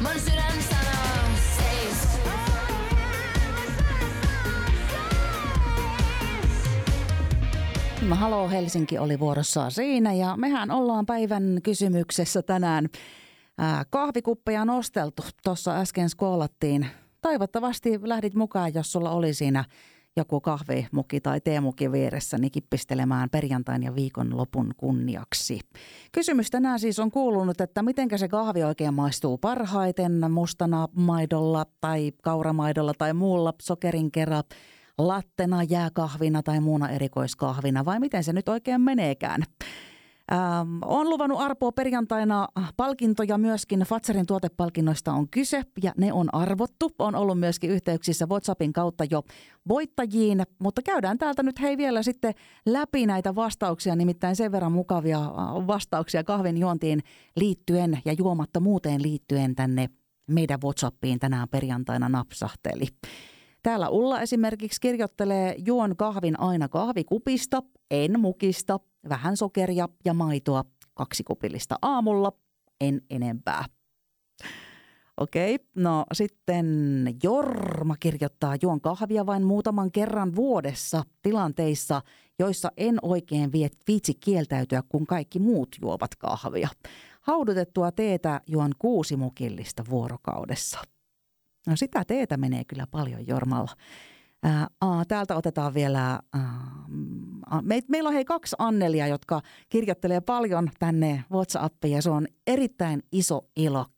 Mun sydän sanoo seis. Haloo Helsinki oli vuorossa siinä ja mehän ollaan päivän kysymyksessä tänään. Kahvikuppeja nosteltu. Tuossa äsken skoolattiin. Toivottavasti lähdit mukaan, jos sulla oli siinä joku kahvimuki tai teemuki vieressä, niin kippistelemään perjantain ja viikonlopun kunniaksi. Kysymys tänään siis on kuulunut, että mitenkä se kahvi oikein maistuu parhaiten mustana maidolla tai kauramaidolla tai muulla sokerin kera, lattena, jääkahvina tai muuna erikoiskahvina vai miten se nyt oikein meneekään. Olen luvannut Arpoa perjantaina palkintoja myöskin. Fazerin tuotepalkinnoista on kyse ja ne on arvottu. On ollut myöskin yhteyksissä WhatsAppin kautta jo voittajiin, mutta käydään täältä nyt vielä sitten läpi näitä vastauksia, nimittäin sen verran mukavia vastauksia kahvin juontiin liittyen ja juomattomuuteen liittyen tänne meidän WhatsAppiin tänään perjantaina napsahteli. Täällä Ulla esimerkiksi kirjoittelee, juon kahvin aina kahvikupista, en mukista, vähän sokeria ja maitoa, 2 kupillista aamulla, en enempää. Okei, no sitten Jorma kirjoittaa, juon kahvia vain muutaman kerran vuodessa tilanteissa, joissa en oikein viitsi kieltäytyä, kun kaikki muut juovat kahvia. Haudutettua teetä juon 6 mukillista vuorokaudessa. No sitä teetä menee kyllä paljon Jormalla. Täältä otetaan vielä, meillä on 2 Annelia, jotka kirjoittelee paljon tänne WhatsAppiin ja se on erittäin iso ilo.